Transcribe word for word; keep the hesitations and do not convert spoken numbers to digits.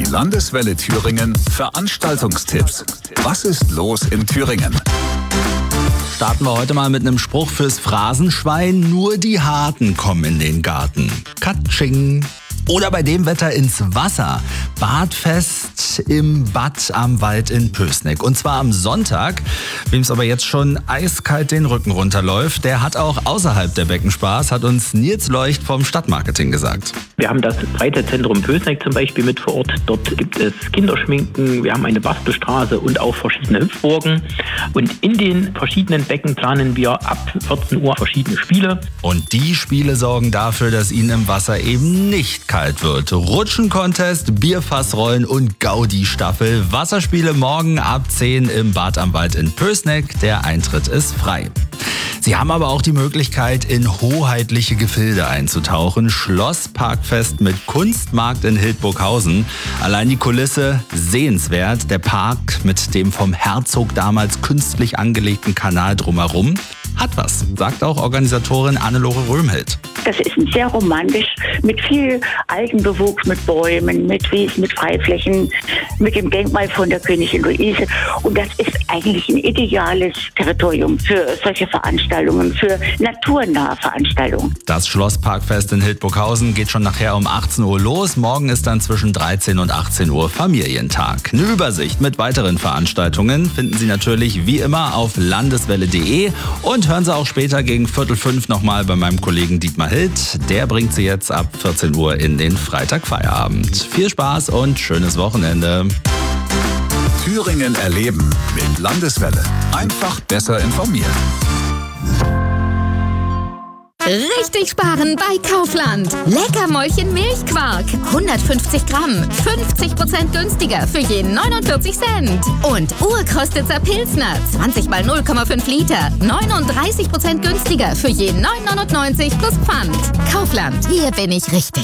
Landeswelle Thüringen Veranstaltungstipps. Was ist los in Thüringen? Starten wir heute mal mit einem Spruch fürs Phrasenschwein. Nur die Harten kommen in den Garten. Katsching. Oder bei dem Wetter ins Wasser. Badfest im Bad am Wald in Pößneck. Und zwar am Sonntag. Wem es aber jetzt schon eiskalt den Rücken runterläuft, der hat auch außerhalb der Becken Spaß, hat uns Nils Leucht vom Stadtmarketing gesagt. Wir haben das Freizeitzentrum Pößneck zum Beispiel mit vor Ort. Dort gibt es Kinderschminken, wir haben eine Bastelstraße und auch verschiedene Hüpfburgen. Und in den verschiedenen Becken planen wir ab vierzehn Uhr verschiedene Spiele. Und die Spiele sorgen dafür, dass ihnen im Wasser eben nicht kalt wird. Rutschen-Contest, Bierfassrollen und Gaudi-Staffel. Wasserspiele morgen ab zehn im Bad am Wald in Pößneck. Der Eintritt ist frei. Sie haben aber auch die Möglichkeit, in hoheitliche Gefilde einzutauchen. Schlossparkfest mit Kunstmarkt in Hildburghausen. Allein die Kulisse sehenswert. Der Park mit dem vom Herzog damals künstlich angelegten Kanal drumherum hat was, sagt auch Organisatorin Annelore Röhmhild. Das ist sehr romantisch, mit viel Algenbewuchs, mit Bäumen, mit Wiesen, mit Freiflächen, mit dem Denkmal von der Königin Luise. Und das ist eigentlich ein ideales Territorium für solche Veranstaltungen, für naturnahe Veranstaltungen. Das Schlossparkfest in Hildburghausen geht schon nachher um achtzehn Uhr los. Morgen ist dann zwischen dreizehn und achtzehn Uhr Familientag. Eine Übersicht mit weiteren Veranstaltungen finden Sie natürlich wie immer auf landeswelle punkt de und hören Sie auch später gegen Viertel fünf nochmal bei meinem Kollegen Dietmar Hild. Der bringt Sie jetzt ab vierzehn Uhr in den Freitagfeierabend. Viel Spaß und schönes Wochenende. Thüringen erleben mit Landeswelle. Einfach besser informiert. Richtig sparen bei Kaufland. Leckermäulchen Milchquark. hundertfünfzig Gramm. fünfzig Prozent günstiger für jeden neunundvierzig Cent. Und Urkostitzer Pilsner. zwanzig mal null Komma fünf Liter. neununddreißig Prozent günstiger für jeden neun neunundneunzig plus Pfand. Kaufland. Hier bin ich richtig.